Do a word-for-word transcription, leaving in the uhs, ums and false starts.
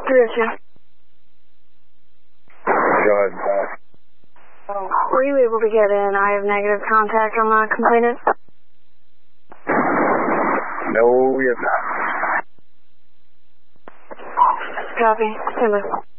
three oh two. Go ahead. Were you able to get in? I have negative contact on the complainant. No, we have not. Copy. Stand by.